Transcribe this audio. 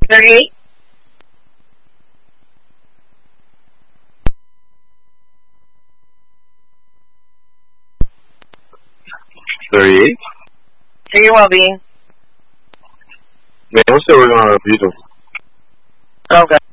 38. 38. For your well-being. Man, what's still working on a beautiful? Okay.